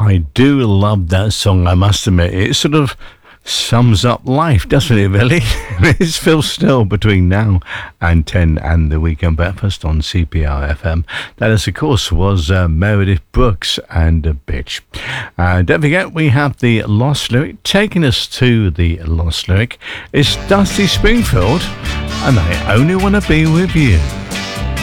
I do love that song, I must admit. It sort of sums up life, doesn't it, really? It's Phil Still between now and 10 and the Weekend Breakfast on CPR FM. That, of course, was Meredith Brooks and a Bitch. Don't forget, we have the Lost Lyric. Taking us to the Lost Lyric is Dusty Springfield, and I Only Want to Be With You.